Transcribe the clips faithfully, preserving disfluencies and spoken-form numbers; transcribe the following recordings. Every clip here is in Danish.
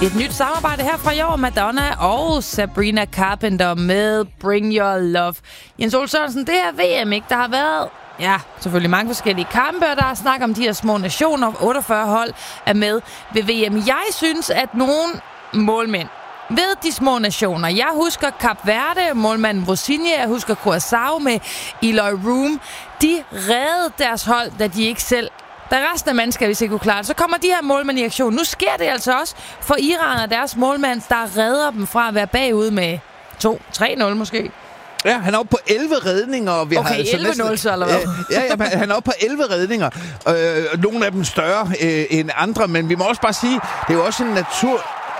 Et nyt samarbejde her fra i år, Madonna og Sabrina Carpenter med Bring Your Love. Jens Ole Sørensen, det er V M, ikke? Der har været, ja, selvfølgelig mange forskellige kampe, og der er snak om de her små nationer. otteogfyrre hold er med ved V M. Jeg synes, at nogle målmænd ved de små nationer, jeg husker Kap Verde, målmanden Rosinha, jeg husker Curaçao med Eloy Room, de reddede deres hold, da de ikke selv Da resten af mandskabet ikke kunne klare det, så kommer de her målmænd i aktion. Nu sker det altså også for Iran og deres målmand, der redder dem fra at være bagud med to tre nul måske. Ja, han er oppe på elleve redninger. Og vi okay, har altså elleve nul så, eller hvad? Ja, ja, han er oppe på elleve redninger. Øh, nogle af dem større øh, end andre, men vi må også bare sige, det er jo også en natur...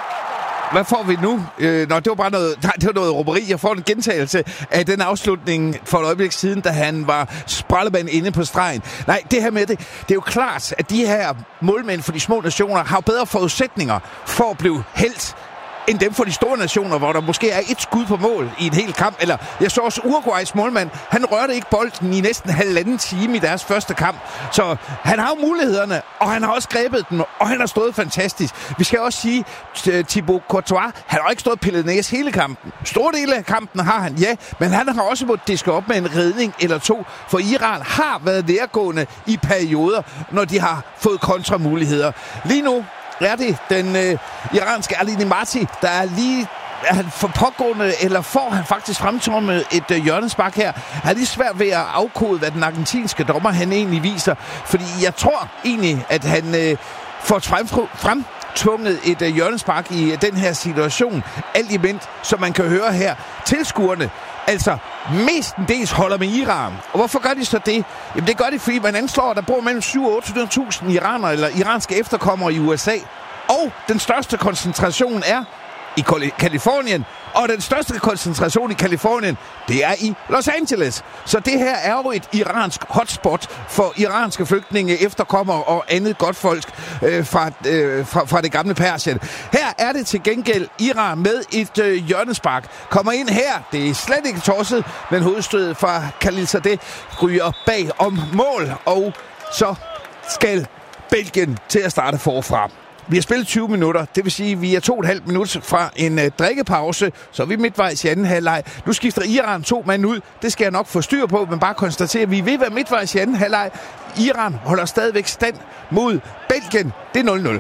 Hvad får vi nu? Øh, nå, det var bare noget, nej, det var noget råberi. Jeg får en gentagelse af den afslutning for et øjeblik siden, da han var sprællebanen inde på stregen. Nej, det her med det, det er jo klart, at de her målmænd for de små nationer har bedre forudsætninger for at blive helt end dem for de store nationer, hvor der måske er et skud på mål i en hel kamp. Eller jeg så også Uruguays målmand, han rørte ikke bolden i næsten halvanden time i deres første kamp. Så han har jo mulighederne, og han har også grebet dem, og han har stået fantastisk. Vi skal også sige, Thibaut Courtois, han har ikke stået pillet næse hele kampen. Store dele af kampen har han, ja, men han har også måttet diske op med en redning eller to, for Iran har været nærgående i perioder, når de har fået kontramuligheder. Lige nu er det den øh, iranske Ali Nemati, der er lige er han for pågående, eller får han faktisk fremtormet et øh, hjørnespark her. Han er lige svært ved at afkode, hvad den argentinske dommer han egentlig viser, fordi jeg tror egentlig, at han øh, får frem, frem tvunget et øh, hjørnespark i øh, den her situation. Alt imens, som man kan høre her, tilskuerne altså mestendels holder med Iran. Og hvorfor gør de så det? Jamen det gør de, fordi man anslår, at der bor mellem syv og otte hundrede tusind iranere eller iranske efterkommere i U S A. Og den største koncentration er i Kalifornien. Og den største koncentration i Kalifornien, det er i Los Angeles. Så det her er jo et iransk hotspot for iranske flygtninge, efterkommere og andet godtfolk øh, fra, øh, fra, fra det gamle Persien. Her er det til gengæld Iran med et øh, hjørnespark. Kommer ind her, det er slet ikke tosset, men hovedstødet fra Khalilzadeh ryger bag om mål. Og så skal Belgien til at starte forfra. Vi har spillet tyve minutter, det vil sige, at vi er to og et halvt minut fra en uh, drikkepause, så er vi midtvejs i anden halvleg. Nu skifter Iran to mand ud, det skal jeg nok få styr på, men bare konstatere, at vi vil være midtvejs i anden halvleg. Iran holder stadigvæk stand mod Belgien, det er nul nul.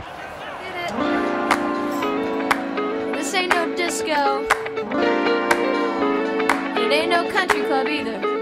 This ain't no disco. It ain't no country club either.